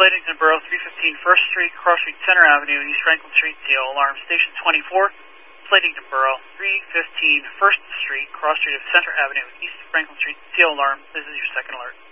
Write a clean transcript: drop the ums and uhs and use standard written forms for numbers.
Slatington Borough, 315 First Street, Cross Street, Center Avenue, East Franklin Street, CO alarm. Station 24, Slatington Borough, 315 First Street, Cross Street of Center Avenue, East Franklin Street, CO alarm. This is your second alert.